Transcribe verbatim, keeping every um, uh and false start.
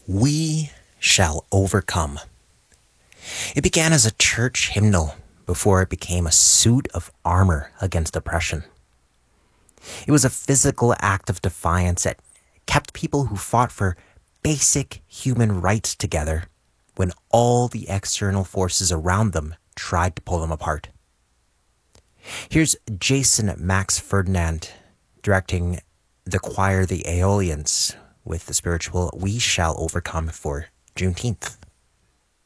We Shall Overcome. It began as a church hymnal before it became a suit of armor against oppression. It was a physical act of defiance that kept people who fought for basic human rights together when all the external forces around them tried to pull them apart. Here's Jason Max Ferdinand directing the choir The Aeolians with the spiritual We Shall Overcome for Juneteenth.